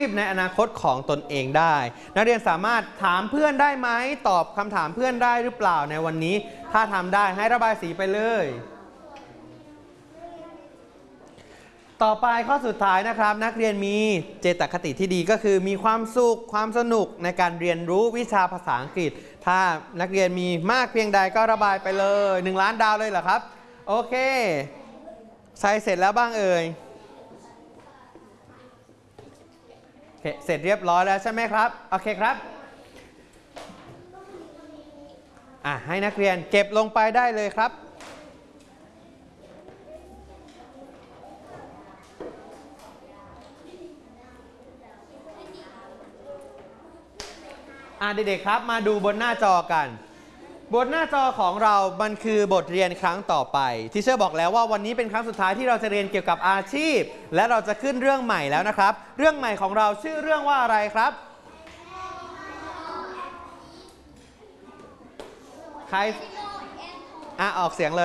ในอนาคตของตนเองได้นักเรียนสามารถถามเพื่อนได้ไหมตอบคำถามเพื่อนได้หรือเปล่าในวันนี้ถ้าทำได้ให้ระบายสีไปเลยต่อไปข้อสุดท้ายนะครับนักเรียนมีเจตคติที่ดีก็คือมีความสุขความสนุกในการเรียนรู้วิชาภาษาอังกฤษถ้านักเรียนมีมากเพียงใดก็ระบายไปเลย1 ล้านดาวเลยเหรอครับโอเคใส่เสร็จแล้วบ้างเอ่ยเสร็จเรียบร้อยแล้วใช่ไหมครับโอเคครับให้นักเรียนเก็บลงไปได้เลยครับเด็กๆครับมาดูบนหน้าจอกันบนหน้าจอของเรามันคือบทเรียนครั้งต่อไปทีเชอร์บอกแล้วว่าวันนี้เป็นครั้งสุดท้ายที่เราจะเรียนเกี่ยวกับอาชีพและเราจะขึ้นเรื่องใหม่แล้วนะครับเรื่องใหม่ของเราชื่อเรื่องว่าอะไรครับใครออกเสียงเลย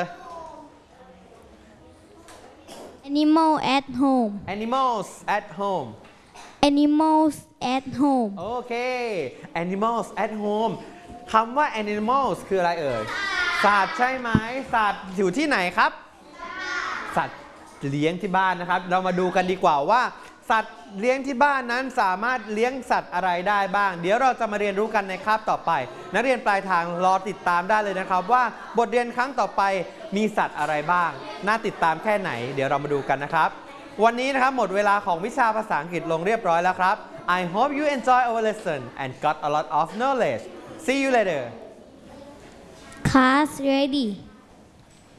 Animal at home Animals at home Animals at home โอเค Animals at home คำว่า Animals คืออะไรเอ่ยสัตว์ใช่ไหมสัตว์อยู่ที่ไหนครับสัตว์เลี้ยงที่บ้านนะครับเรามาดูกันดีกว่าว่าสัตว์เลี้ยงที่บ้านนั้นสามารถเลี้ยงสัตว์อะไรได้บ้างเดี๋ยวเราจะมาเรียนรู้กันในคาบต่อไปนักเรียนปลายทางรอติดตามได้เลยนะครับว่าบทเรียนครั้งต่อไปมีสัตว์อะไรบ้างน่าติดตามแค่ไหนเดี๋ยวเรามาดูกันนะครับวันนี้นะครับหมดเวลาของวิชาภาษาอังกฤษลงเรียบร้อยแล้วครับ I hope you enjoy our lesson and got a lot of knowledge see you later Class ready